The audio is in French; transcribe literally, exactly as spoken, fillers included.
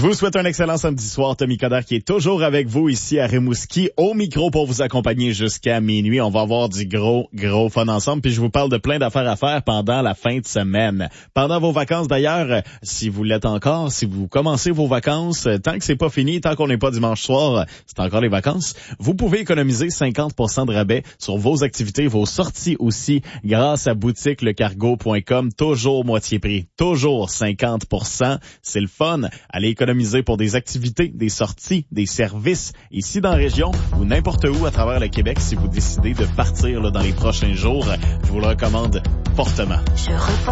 vous souhaite un excellent samedi soir. Tommy Coderre qui est toujours avec vous ici à Rimouski, au micro pour vous accompagner jusqu'à minuit. On va avoir du gros, gros fun ensemble. Puis je vous parle de plein d'affaires à faire pendant la fin de semaine. Pendant vos vacances d'ailleurs, si vous l'êtes encore, si vous commencez vos vacances, tant que c'est pas fini, tant qu'on n'est pas dimanche soir, c'est encore les vacances, vous pouvez économiser cinquante pour cent de rabais sur vos activités, vos sorties aussi, grâce à boutique le cargo point com. Toujours moitié prix, toujours cinquante pour cent. C'est le fun. Allez économiser pour des activités, des sorties, des services ici dans la région ou n'importe où à travers le Québec si vous décidez de partir là, dans les prochains jours. Je vous le recommande fortement. Je